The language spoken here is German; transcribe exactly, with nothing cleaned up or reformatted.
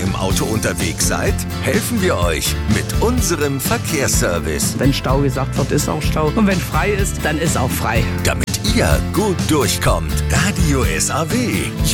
im Auto unterwegs seid? Helfen wir euch mit unserem Verkehrsservice. Wenn Stau gesagt wird, ist auch Stau. Und wenn frei ist, dann ist auch frei. Damit ihr gut durchkommt. Radio S A W.